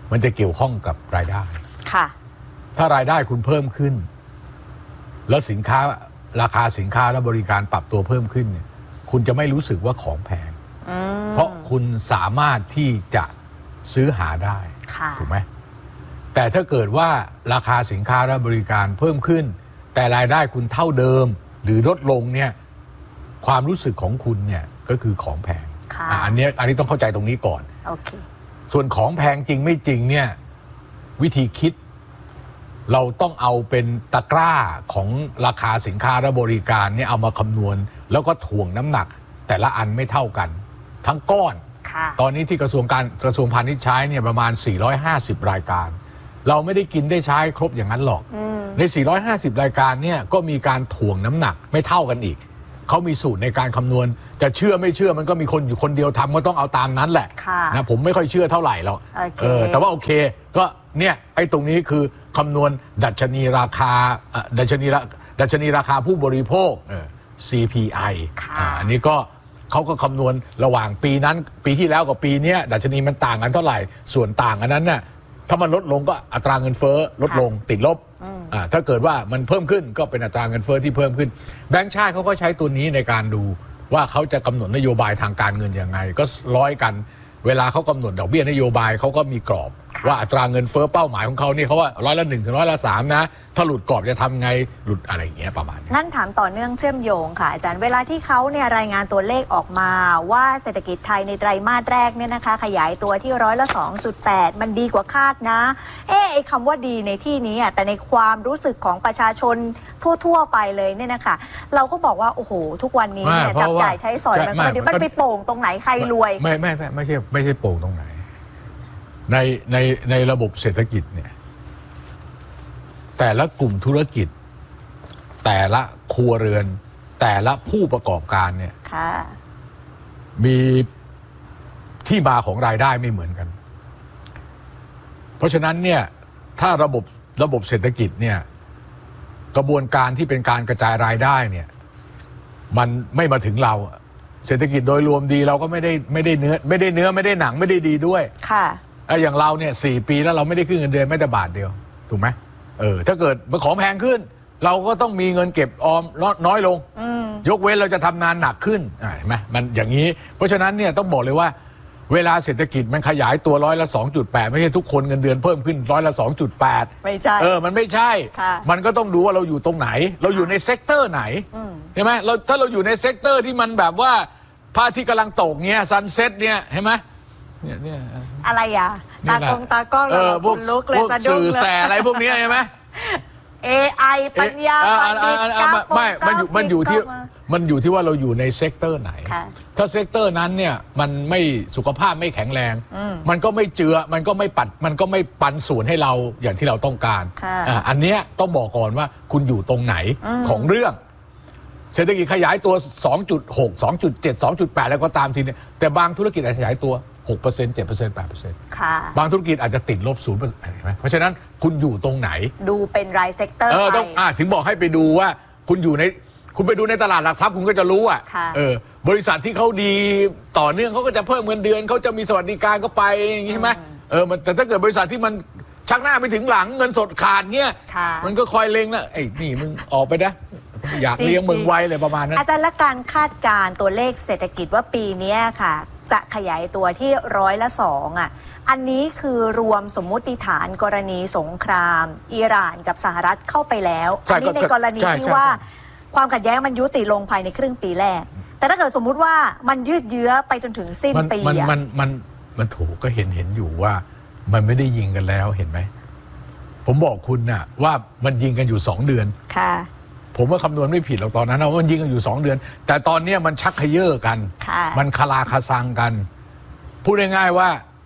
มันจะเกี่ยวข้องกับรายได้ค่ะถ้ารายได้คุณเพิ่มขึ้นแล้วสินค้าราคาสินค้าและบริการปรับตัวเพิ่มขึ้นเนี่ยคุณจะไม่รู้สึกว่าของแพงเพราะคุณสามารถที่จะซื้อหาได้ถูกไหมแต่ถ้าเกิดว่าราคาสินค้าและบริการเพิ่มขึ้นแต่รายได้คุณเท่าเดิมหรือลดลงเนี่ยความรู้สึกของคุณเนี่ยก็คือของแพงอันนี้อันนี้ต้องเข้าใจตรงนี้ก่อนส่วนของแพงจริงไม่จริงเนี่ยวิธีคิดเราต้องเอาเป็นตะกร้าของราคาสินค้าและบริการเนี่ยเอามาคำนวณแล้วก็ถ่วงน้ำหนักแต่ละอันไม่เท่ากันทั้งก้อนตอนนี้ที่กระทรวงการกระทรวงพาณิชย์ใช้เนี่ยประมาณสี่ร้อยห้าสิบรายการเราไม่ได้กินได้ใช้ครบอย่างนั้นหรอกในสี่ร้อยห้าสิบรายการเนี่ยก็มีการถ่วงน้ำหนักไม่เท่ากันอีกเขามีสูตรในการคำนวณจะเชื่อไม่เชื่อมันก็มีคนอยู่คนเดียวทำก็ต้องเอาตามนั้นแหละนะผมไม่ค่อยเชื่อเท่าไหร่หรอกเออแต่ว่าโอเคก็เนี่ยไอ้ตรงนี้คือคำนวณดัชนีราคาดัชนีดัชนีราคาผู้บริโภค ซี พี ไอ อันนี้ก็เขาก็คำนวณระหว่างปีนั้นปีที่แล้วกับปีนี้ดัชนีมันต่างกันเท่าไหร่ส่วนต่างอันนั้นน่ะถ้ามันลดลงก็อัตราเงินเฟ้อลดลงติดลบถ้าเกิดว่ามันเพิ่มขึ้นก็เป็นอัตราเงินเฟ้อที่เพิ่มขึ้นแบงก์ชาติเขาก็ใช้ตัวนี้ในการดูว่าเขาจะกำหนดนโยบายทางการเงินยังไงก็ร้อยกันเวลาเขากำหนดดอกเบี้ยนโยบายเขาก็มีกรอบว่าอัตราเงินเฟ้อเป้าหมายของเขานี่เขาว่าร้อยละหนึ่งถึงร้อยละสามนะถ้าหลุดกรอบจะทำไงหลุดอะไรอย่างเงี้ยประมาณนี้งั้นถามต่อเนื่องเชื่อมโยงค่ะอาจารย์เวลาที่เขาเนี่ยรายงานตัวเลขออกมาว่าเศรษฐกิจไทยในไตรมาสแรกเนี่ยนะคะขยายตัวที่ร้อยละสองจุดแปดมันดีกว่าคาดนะเอ๊ะไอ้คำว่าดีในที่นี้อ่ะแต่ในความรู้สึกของประชาชนทั่วๆไปเลยเนี่ยนะคะเราก็บอกว่าโอ้โหทุกวันนี้เนี่ยจับจ่ายใช้สอยมันก็ดีมันไปโป่งตรงไหนใครรวยไม่ไม่ไม่ไม่ใช่ไม่ใช่โป่งตรงไหนในในในระบบเศรษฐกิจเนี่ยแต่ละกลุ่มธุรกิจแต่ละครัวเรือนแต่ละผู้ประกอบการเนี่ยมีที่มาของรายได้ไม่เหมือนกันเพราะฉะนั้นเนี่ยถ้าระบบระบบเศรษฐกิจเนี่ยกระบวนการที่เป็นการกระจายรายได้เนี่ยมันไม่มาถึงเราเศรษฐกิจโดยรวมดีเราก็ไม่ได้ไม่ได้เนื้อไม่ได้เนื้อไม่ได้หนังไม่ได้ดีด้วยค่ะอย่างเราเนี่ยสี่ปีแล้วเราไม่ได้ขึ้นเงินเดือนแม้แต่บาทเดียวถูกไหมเออถ้าเกิดมันของแพงขึ้นเราก็ต้องมีเงินเก็บออมน้อยลงยกเว้นเราจะทำงานหนักขึ้นเห็นไหมมันอย่างนี้เพราะฉะนั้นเนี่ยต้องบอกเลยว่าเวลาเศรษฐกิจมันขยายตัวร้อยละสองจุดแปดไม่ใช่ทุกคนเงินเดือนเพิ่มขึ้นร้อยละสองจุดแปดไม่ใช่เออมันไม่ใช่มันก็ต้องดูว่าเราอยู่ตรงไหนเราอยู่ในเซกเตอร์ไหนใช่ไหมเราถ้าเราอยู่ในเซกเตอร์ที่มันแบบว่าพระอาทิตย์กำลังตกเงี้ยซันเซ็ตเนี่ยเห็นไหมเนี่ยเนี่ยอะไรอ่ะตากล้องตากล้องเราพวกพวกสื่อแสอะไรพวกนี้ใช่ไหมเอ ไอ ปัญญาประดิษฐ์กราฟไม่มันอยู่มันอยู่ที่มันอยู่ที่ว่าเราอยู่ในเซกเตอร์ไหนถ้าเซกเตอร์นั้นเนี่ยมันไม่สุขภาพไม่แข็งแรงมันก็ไม่เจือมันก็ไม่ปัดมันก็ไม่ปันส่วนให้เราอย่างที่เราต้องการอันเนี้ยต้องบอกก่อนว่าคุณอยู่ตรงไหนของเรื่องเศรษฐกิจขยายตัว สองจุดหก สองจุดเจ็ด สองจุดแปด แล้วก็ตามทีเนี่ยแต่บางธุรกิจอาจจะขยายตัว หกเปอร์เซ็นต์ เจ็ดเปอร์เซ็นต์ แปดเปอร์เซ็นต์ค่ะบางธุรกิจอาจจะติดลบ ศูนย์เปอร์เซ็นต์ เห็นไหมเพราะฉะนั้นคุณอยู่ตรงไหนดูเป็นรายเซกเตอร์เออต้องอ่าถึงบอกให้ไปดูว่าคุณอยู่ในคุณไปดูในตลาดหลักทรัพย์คุณก็จะรู้อ่ะเออบริษัทที่เขาดีต่อเนื่องเขาก็จะเพิ่มเงินเดือนเขาจะมีสวัสดิการก็ไปอย่างงี้ใช่ไหมเออแต่ถ้าเกิดบริษัทที่มันชักหน้าไปถึงหลังเงินสดขาดเงี้ยมันก็คอยเล็งแล้วไอ้นี่มึงออกไปนะอยากเลี้ยงมึงไว้เลยประมาณนั้นอาจารย์และการคาดการณ์ตัวเลขเศรษฐกิจว่าปีนี้ค่ะจะขยายตัวที่ร้อยละสองอ่ะอันนี้คือรวมสมมุติฐานกรณีสงครามอิหร่านกับสหรัฐเข้าไปแล้วอันนี้ในกรณีที่ว่าความขัดแย้งมันยุติลงภายในครึ่งปีแรกแต่ถ้าเกิดสมมุติว่ามันยืดเยื้อไปจนถึงสิ้นปีมันมันมันมันถูกก็เห็นเห็นอยู่ว่ามันไม่ได้ยิงกันแล้วเห็นไหมผมบอกคุณน่ะว่ามันยิงกันอยู่สองเดือนค่ะผมว่าคำนวณไม่ผิดหรอกตอนนั้นว่ามันยิงกันอยู่สองเดือนแต่ตอนนี้มันชักเขย่อกันมันคลาคาซังกันพูดง่ายๆว่า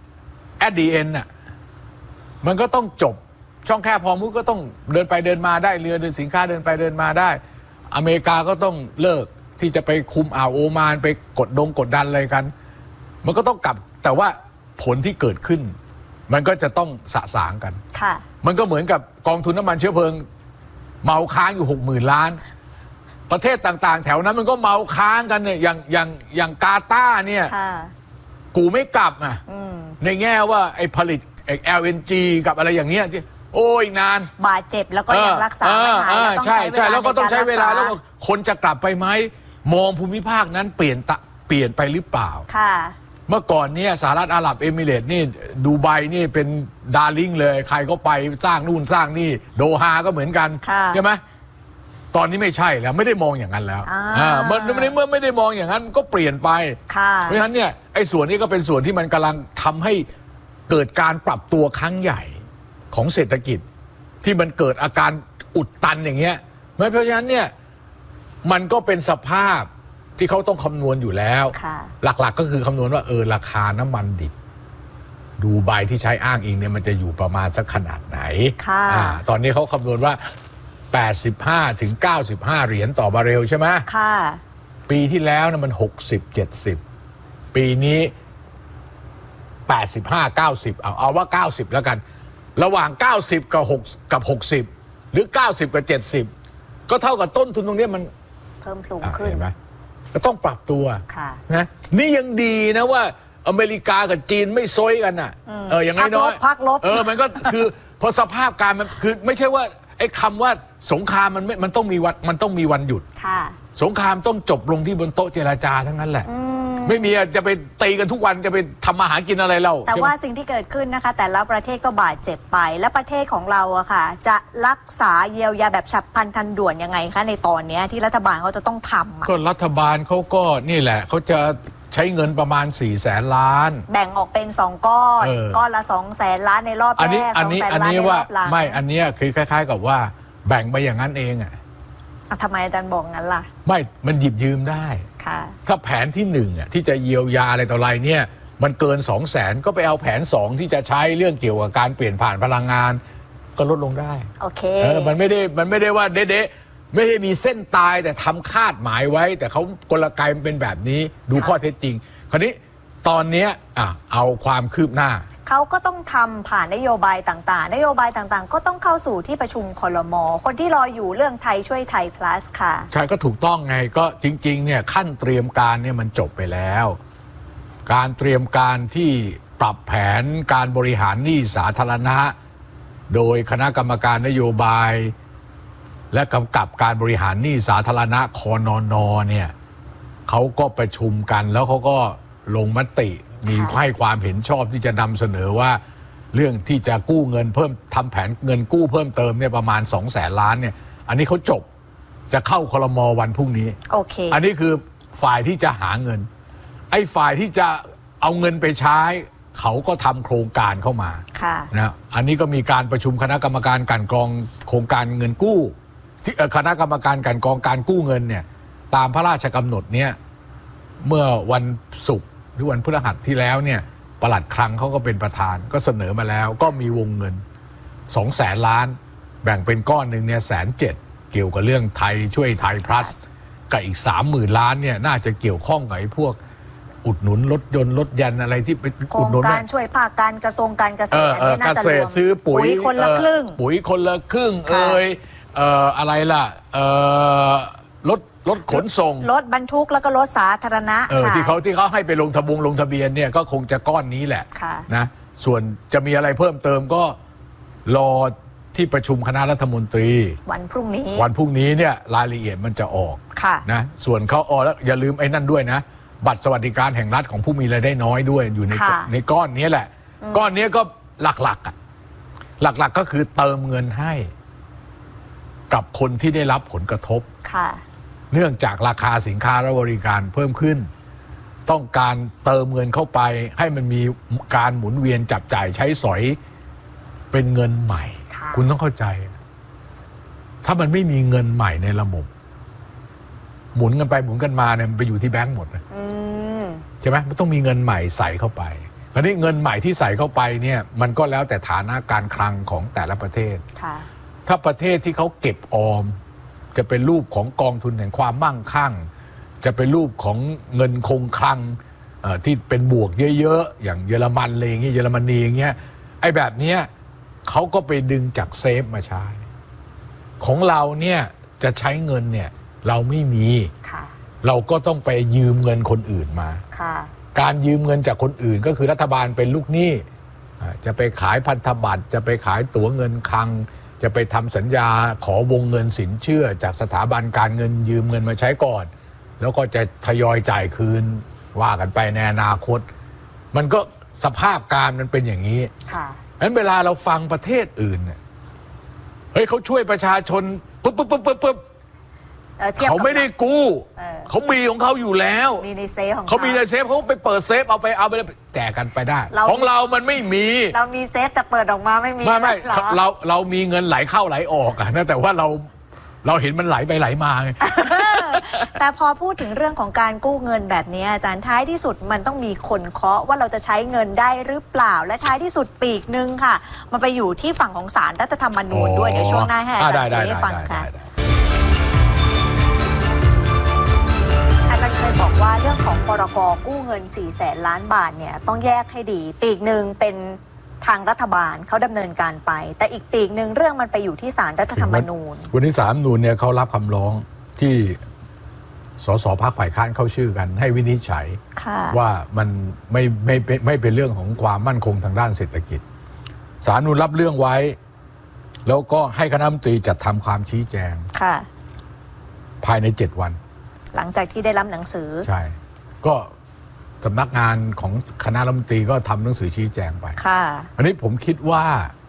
at the end น่ะมันก็ต้องจบช่องแคบพอมุ้ก็ต้องเดินไปเดินมาได้เรือเดินสินค้าเดินไปเดินมาได้อเมริกาก็ต้องเลิกที่จะไปคุมอ่าวโอมานไปกดดงกดดันอะไรกันมันก็ต้องกลับแต่ว่าผลที่เกิดขึ้นมันก็จะต้องสะสางกันมันก็เหมือนกับกองทุนน้ำมันเชื้อเพลิงเมาค้างอยู่หกหมื่นล้านประเทศต่างๆแถวนั้นมันก็เมาค้างกันเนี่ยอย่างอย่างอย่างกาตาร์เนี่ยกูไม่กลับอ่ะในแง่ว่าไอ้ผลิตแอล เอ็น จี กับอะไรอย่างเงี้ยที่โอ้ยนานบาดเจ็บแล้วก็ยังรักษาไม่หายแล้วต้องใช่ใช้เวใช่ลาแล้วก็ต้องใช้เวลาในกรแล้วรักษคนจะกลับไปไหมมองภูมิภาคนั้นเปลี่ยนตะเปลี่ยนไปหรือเปล่าค่ะเมื่อก่อนเนี่ยสหรัฐอาหรับเอมิเรตส์นี่ดูไบนี่เป็นดาร์ลิงเลยใครก็ไปสร้างนู่นสร้างนี่โดฮาก็เหมือนกันใช่ไหมตอนนี้ไม่ใช่แล้วไม่ได้มองอย่างนั้นแล้วอ่าเมื่อเมื่อไม่ได้มองอย่างนั้นก็เปลี่ยนไปเพราะฉะนั้นเนี่ยไอ้ส่วนนี้ก็เป็นส่วนที่มันกำลังทำให้เกิดการปรับตัวครั้งใหญ่ของเศรษฐกิจที่มันเกิดอาการอุดตันอย่างเงี้ยเพราะฉะนั้นเนี่ยมันก็เป็นสภาพที่เขาต้องคำนวณอยู่แล้วหลักๆก็คือคำนวณว่าเออราคาน้ำมันดิบดูไบที่ใช้อ้างอิงเนี่ยมันจะอยู่ประมาณสักขนาดไหนอ่าตอนนี้เขาคำนวณว่าแปดสิบห้าถึงเก้าสิบห้าเหรียญต่อบาร์เรลใช่ไหมค่ะปีที่แล้วนะมันหกสิบ เจ็ดสิบปีนี้แปดสิบห้า เก้าสิบเอาเอาว่าเก้าสิบแล้วกันระหว่างเก้าสิบกับ6กับหกสิบหรือเก้าสิบกับเจ็ดสิบก็เท่ากับต้นทุนตรงนี้มันเพิ่มสูงขึ้นเห็นไหมก็ต้องปรับตัวนะนี่ยังดีนะว่าอเมริกากับจีนไม่ซวยกันอ่ะเอออย่างน้อยพักลบเออมันก็คือพอสภาพการมันคือไม่ใช่ว่าไอ้คำว่าสงครามมันไม่มันต้องมีวันมันต้องมีวันหยุดสงครามต้องจบลงที่บนโต๊ะเจรจาทั้งนั้นแหละไม่มีจะไปตีกันทุกวันจะไปทำมาหากินอะไรเราแต่ว่าสิ่งที่เกิดขึ้นนะคะแต่ละประเทศก็บาดเจ็บไปและประเทศของเราอะค่ะจะรักษาเยียวยาแบบฉับพลันทันด่วนยังไงคะในตอนนี้ที่รัฐบาลเขาจะต้องทำก็รัฐบาลเขาก็นี่แหละเขาจะใช้เงินประมาณสี่แสนล้านแบ่งออกเป็นสองก้อนก้อนละสองแสนล้านในรอบแรกสองแสนล้านในรอบหลังไม่อันนี้คือคล้ายๆกับว่าแบ่งไปอย่างนั้นเองอ่ะทำไมอาจารย์บอกงั้นล่ะไม่มันหยิบยืมได้ถ้าแผนที่หนึ่งอ่ะที่จะเยียวยาอะไรต่ออะไรเนี่ยมันเกินสองแสนก็ไปเอาแผนสองที่จะใช้เรื่องเกี่ยวกับการเปลี่ยนผ่านพลังงานก็ลดลงได้โอเคเออมันไม่ได้มันไม่ได้ว่าเด๊ะๆไม่ได้มีเส้นตายแต่ทำคาดหมายไว้แต่เขากลไกมันเป็นแบบนี้ดูข้อเท็จจริงคราวนี้ตอนนี้อ่ะเอาความคืบหน้าเขาก็ต้องทำผ่านนโยบายต่างๆนโยบายต่างๆก็ต้องเข้าสู่ที่ประชุมครม.คนที่รออยู่เรื่องไทยช่วยไทย plus ค่ะใช่ก็ถูกต้องไงก็จริงๆเนี่ยขั้นเตรียมการเนี่ยมันจบไปแล้วการเตรียมการที่ปรับแผนการบริหารหนี้สาธารณะโดยคณะกรรมการนโยบายและกำกับการบริหารหนี้สาธารณะคนน.เนี่ยเขาก็ประชุมกันแล้วเขาก็ลงมติมีให้ความเห็นชอบที่จะนำเสนอว่าเรื่องที่จะกู้เงินเพิ่มทำแผนเงินกู้เพิ่มเติมเนี่ยประมาณสองแสนล้านเนี่ยอันนี้เขาจบจะเข้าครม.วันพรุ่งนี้โอเคอันนี้คือฝ่ายที่จะหาเงินไอ้ฝ่ายที่จะเอาเงินไปใช้เขาก็ทำโครงการเข้ามานะอันนี้ก็มีการประชุมคณะกรรมการกลั่นกรองโครงการเงินกู้ที่คณะกรรมการกลั่นกรองการกู้เงินเนี่ยตามพระราชกำหนดเนี่ยเมื่อวันศุกร์หรือวันพฤหัสที่แล้วเนี่ยปลัดคลังเขาก็เป็นประธานก็เสนอมาแล้วก็มีวงเงินสองแสนล้านแบ่งเป็นก้อนหนึ่งเนี่ยแสนเจ็ดเกี่ยวกับเรื่องไทยช่วยไทย plus กับอีกสามหมื่นล้านเนี่ยน่าจะเกี่ยวข้องกับไอ้พวกอุดหนุนรถยนต์รถยันอะไรที่ไปอุดหนุนการช่วยภาคการกระทรวงการเกษตรเนี่ยน่าจะรวมซื้อปุ๋ยคนละครึ่งปุ๋ยคนละครึ่งเอ่ยเอ่ออะไรล่ะเอ่อรถรถขนส่งรถบรรทุกแล้วก็รถสาธารณะเออที่เขาที่เขาให้ไปลงทะบงลงทะเบียนเนี่ยก็คงจะก้อนนี้แหละนะส่วนจะมีอะไรเพิ่มเติมก็รอที่ประชุมคณะรัฐมนตรีวันพรุ่งนี้วันพรุ่งนี้เนี่ยรายละเอียดมันจะออกนะส่วนเขาออแล้วอย่าลืมไอ้นั่นด้วยนะบัตรสวัสดิการแห่งรัฐของผู้มีรายได้น้อยด้วยอยู่ในในก้อนนี้แหละก้อนนี้ก็หลักๆอ่ะหลักๆก็คือเติมเงินให้กับคนที่ได้รับผลกระทบเนื่องจากราคาสินค้าและบริการเพิ่มขึ้นต้องการเติมเงินเข้าไปให้มันมีการหมุนเวียนจับจ่ายใช้สอยเป็นเงินใหม่คุณต้องเข้าใจถ้ามันไม่มีเงินใหม่ในระบบหมุนกันไปหมุนกันมาเนี่ยมันไปอยู่ที่แบงก์หมดนะใช่ไหมมันต้องมีเงินใหม่ใส่เข้าไปคราวนี้เงินใหม่ที่ใส่เข้าไปเนี่ยมันก็แล้วแต่ฐานะการคลังของแต่ละประเทศถ้าประเทศที่เขาเก็บออมจะเป็นรูปของกองทุนแห่งความมั่งคั่งจะเป็นรูปของเงินคงคลังที่เป็นบวกเยอะๆอย่างเยอรมันอะไรอย่างเงี้ยเยอรมนีอย่างเงี้ยไอ้แบบเนี้ยเขาก็ไปดึงจากเซฟมาใช้ของเราเนี่ยจะใช้เงินเนี่ยเราไม่มีเราก็ต้องไปยืมเงินคนอื่นมาการยืมเงินจากคนอื่นก็คือรัฐบาลเป็นลูกหนี้จะไปขายพันธบัตรจะไปขายตั๋วเงินคลังจะไปทำสัญญาขอวงเงินสินเชื่อจากสถาบันการเงินยืมเงินมาใช้ก่อนแล้วก็จะทยอยจ่ายคืนว่ากันไปในอนาคตมันก็สภาพการมันเป็นอย่างนี้ค่ะงั้นเวลาเราฟังประเทศอื่นเนี่ยเฮ้ยเขาช่วยประชาชนปุ๊บปุ๊บปุ๊บปุ๊บปุ๊บเขาไม่ได้กู้เขามีของเขาอยู่แล้วมีในเซฟของเขามีในเซฟเขาไปเปิดเซฟเอาไปเอาไปแจกกันไปได้ของเรามันไม่มีเรามีเซฟแต่เปิดออกมาไม่มีไม่ไม่เราเรามีเงินไหลเข้าไหลออกอะนะแต่ว่าเราเราเห็นมันไหลไปไหลมาไงแต่พอพูดถึงเรื่องของการกู้เงินแบบนี้อาจารย์ท้ายที่สุดมันต้องมีคนเคาะว่าเราจะใช้เงินได้หรือเปล่าและท้ายที่สุดปีกนึงค่ะมันไปอยู่ที่ฝั่งของศาลรัฐธรรมนูญด้วยเดี๋ยวช่วงหน้าให้อาจารย์ได้ฟังค่ะอาจารย์เคยบอกว่าเรื่องของพรก.กู้เงินสี่แสนล้านบาทเนี่ยต้องแยกให้ดีปีกหนึ่งเป็นทางรัฐบาลเขาดำเนินการไปแต่อีกปีกหนึ่งเรื่องมันไปอยู่ที่ศาลรัฐธรรมนูญวันนี้ศาลรัฐธรรมนูญเนี่ยเขารับคำร้องที่สสพรรคฝ่ายค้านเข้าชื่อกันให้วินิจฉัยว่ามันไม่ไม่ไม่เป็นเรื่องของความมั่นคงทางด้านเศรษฐกิจศาลรัฐธรรมนูญรับเรื่องไว้แล้วก็ให้คณะรัฐมนตรีจัดทำความชี้แจงภายในเจ็ดวันหลังจากที่ได้รับหนังสือใช่ก็สำนักงานของคณะรัฐมนตรีก็ทำหนังสือชี้แจงไปค่ะอันนี้ผมคิดว่า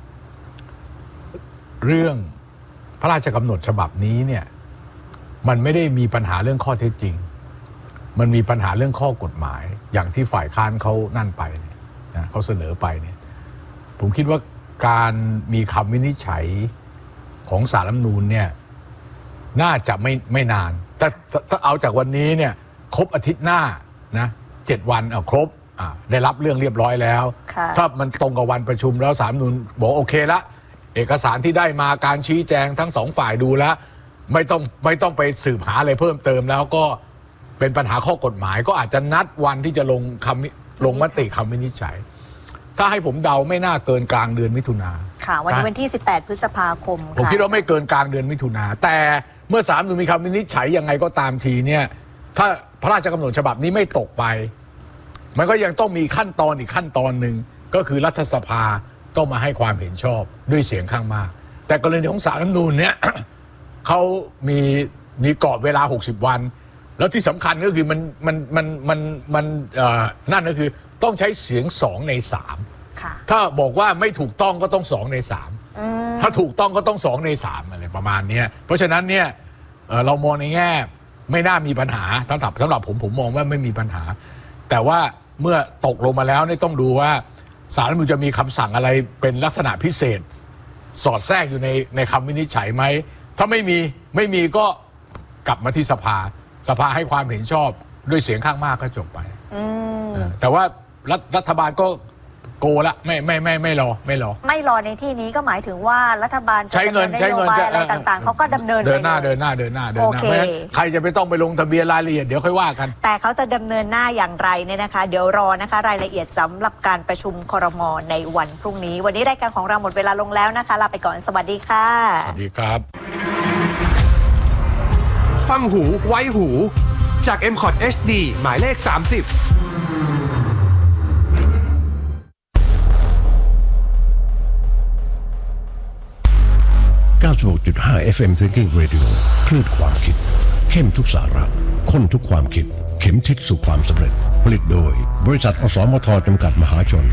เรื่องพระราชกำหนดฉบับนี้เนี่ยมันไม่ได้มีปัญหาเรื่องข้อเท็จจริงมันมีปัญหาเรื่องข้อกฎหมายอย่างที่ฝ่ายค้านเขานั่นไปเนี่ยนะเขาเสนอไปเนี่ยผมคิดว่าการมีคำวินิจฉัยของศาลรัฐธรรมนูญเนี่ยน่าจะไม่ไม่นานถ้าถ้าเอาจากวันนี้เนี่ยครบอาทิตย์หน้านะเจ็ดวันเอาครบอ่าได้รับเรื่องเรียบร้อยแล้วถ้ามันตรงกับวันประชุมแล้วศาลรัฐธรรมนูญบอกโอเคละเอกสารที่ได้มาการชี้แจงทั้งสองฝ่ายดูแล้วไม่ต้องไม่ต้องไปสืบหาอะไรเพิ่มเติมแล้วก็เป็นปัญหาข้อกฎหมายก็อาจจะนัดวันที่จะลงคำลงมติคำวินิจฉัยถ้าให้ผมเดาไม่น่าเกินกลางเดือนมิถุนาค่ะวันนี้วันที่สิบแปดพฤษภาคมผมคิดว่าไม่เกินกลางเดือนมิถุนาแต่เมื่อศาลรัฐธรรมนูญมีคำวินิจฉัยยังไงก็ตามทีเนี่ยถ้าพระราชกำหนดฉบับนี้ไม่ตกไปมันก็ยังต้องมีขั้นตอนอีกขั้นตอนหนึ่งก็คือรัฐสภาต้องมาให้ความเห็นชอบด้วยเสียงข้างมากแต่กรณีของศาลรัฐธรรมนูญเนี่ย เขามีมีกรอบเวลาหกสิบวันแล้วที่สำคัญก็คือมันมันมันมันมันนั่นก็คือต้องใช้เสียงสองในสามถ้าบอกว่าไม่ถูกต้องก็ต้องสองในสามถ้าถูกต้องก็ต้องสองในสามอะไรประมาณนี้เพราะฉะนั้นเนี่ยเรามองในแง่ไม่น่ามีปัญหาสำหรับสำหรับผมผมมองว่าไม่มีปัญหาแต่ว่าเมื่อตกลงมาแล้วเนี่ยต้องดูว่าศาลรัฐธรรมนูญจะมีคำสั่งอะไรเป็นลักษณะพิเศษสอดแทรกอยู่ในในคำวินิจฉัยไหมถ้าไม่มีไม่มีก็กลับมาที่สภาสภาให้ความเห็นชอบด้วยเสียงข้างมากก็จบไปแต่ว่ารัฐรัฐบาลก็โกละไม่ไม่ไม่ไม่รอไม่รอไม่รอในที่นี้ก็หมายถึงว่ารัฐบาลใช้เงินใช้เงินอะไรต่างๆเขาก็ดำเนินเดินหน้าเดินหน้าเดินหน้าเดินหน้าไม่ใครจะไปต้องไปลงทะเบียนรายละเอียดเดี๋ยวค่อยว่ากันแต่เขาจะดำเนินหน้าอย่างไรเนี่ยนะคะเดี๋ยวรอนะคะรายละเอียดสำหรับการประชุมครม.ในวันพรุ่งนี้วันนี้รายการของเราหมดเวลาลงแล้วนะคะลาไปก่อนสวัสดีค่ะสวัสดีครับฟังหูไว้หูจาก เอ็ม คอท เอช ดี หมายเลขสามสิบเก้าสิบหกจุดห้า เอฟ เอ็ม Thinking Radio คลื่นความคิดเข้มทุกสาระข้นทุกความคิดเข็มทิศสู่ความสำเร็จผลิตโดยบริษัทอสมทจำกัดมหาชน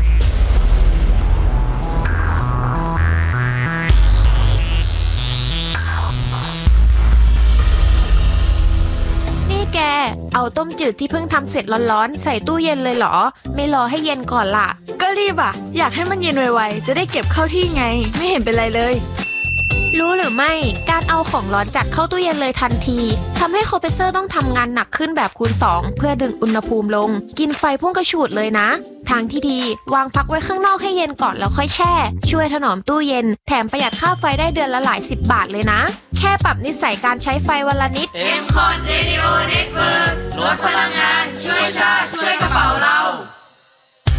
นี่แกเอาต้มจืดที่เพิ่งทำเสร็จร้อนๆใส่ตู้เย็นเลยเหรอไม่รอให้เย็นก่อนล่ะก็รีบอ่ะอยากให้มันเย็นไวๆจะได้เก็บเข้าที่ไงไม่เห็นเป็นไรเลยรู้หรือไม่การเอาของร้อนจากเข้าตู้เย็นเลยทันทีทำให้คอมเพรสเซอร์ต้องทำงานหนักขึ้นแบบคูณสองเพื่อดึงอุณหภูมิลงกินไฟพุ่งกระฉูดเลยนะทางที่ดีวางพักไว้ข้างนอกให้เย็นก่อนแล้วค่อยแช่ช่วยถนอมตู้เย็นแถมประหยัดค่าไฟได้เดือนละหลายสิบบาทเลยนะแค่ปรับนิสัยการใช้ไฟวันละนิดเอ็ม คอท Radio Network ลดพลังงานช่วยชาติช่วยกระเป๋าเรา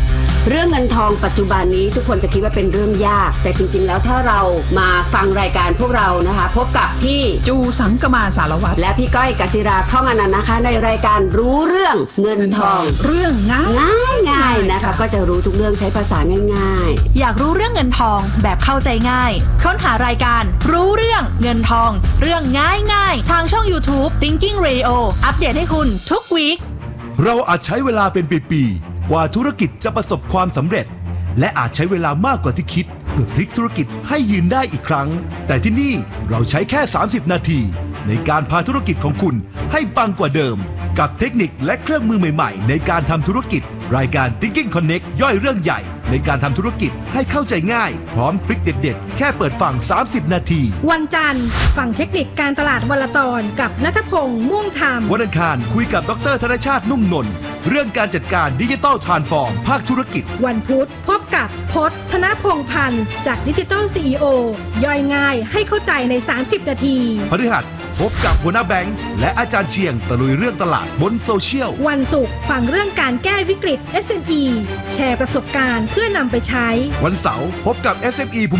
เรื่องเงินทองปัจจุบันนี้ทุกคนจะคิดว่าเป็นเรื่องยากแต่จริงๆแล้วถ้าเรามาฟังรายการพวกเรานะคะพบกับพี่จูสังกมาสารวัตรและพี่ก้อยกศิราท่องอนันต์นะคะในรายการรู้เรื่องเงินทองเรื่องง่ายง่ายง่ายนะคะก็จะรู้ทุกเรื่องใช้ภาษาง่ายๆอยากรู้เรื่องเงินทองแบบเข้าใจง่ายค้นหารายการรู้เรื่องเงินทองเรื่องง่ายง่ายทางช่อง YouTube Thinking Radio อัปเดตให้คุณทุกวีคเราอาจใช้เวลาเป็นปีๆกว่าธุรกิจจะประสบความสำเร็จและอาจใช้เวลามากกว่าที่คิดเพื่อพลิกธุรกิจให้ยืนได้อีกครั้งแต่ที่นี่เราใช้แค่สามสิบนาทีในการพาธุรกิจของคุณให้ปังกว่าเดิมกับเทคนิคและเครื่องมือใหม่ๆในการทำธุรกิจรายการ Thinking Connect ย่อยเรื่องใหญ่ในการทำธุรกิจให้เข้าใจง่ายพร้อมทริคเด็ดๆแค่เปิดฟังสามสิบนาทีวันจันทร์ฟังเทคนิคการตลาดวันละตอนกับณัฐพงษ์ม่วงธรรมวันอังคารคุยกับดร.ธนชาตินุ่มนนท์เรื่องการจัดการดิจิทัลทรานส์ฟอร์มภาคธุรกิจวันพุธพบกับพจน์ธนพงษ์พันธ์จากดิจิทัล ซี อี โอ ย่อยง่ายให้เข้าใจในสามสิบนาทีพฤหัสพบกับหัวหน้าแบงค์และอาจารย์เชียงตะลุยเรื่องตลาดบนโซเชียลวันศุกร์ฟังเรื่องการแก้วิกฤต เอส เอ็ม อี แชร์ประสบการณ์เพื่อนำไปใช้วันเสาร์พบกับ เอส เอ็ม อี